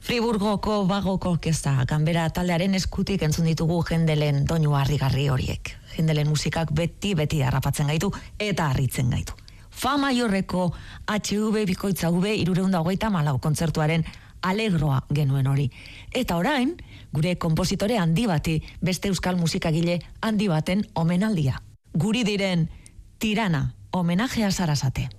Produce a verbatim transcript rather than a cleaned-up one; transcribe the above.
Friburgoko bagoko orkestra ganbera taldearen eskutik entzun ditugu Hendelen doinu harrigarri horiek. Hendelen musikak beti beti harrapatzen gaitu eta harritzen gaitu. Fa maiorreko H V bikoitza V hirurehun eta hogeita hamalau kontzertuaren alegroa genuen hori. Eta orain, gure konpositore handi bati, beste euskal musikagile handi baten omenaldia. Guri diren Tirana, homenajea Sarasate.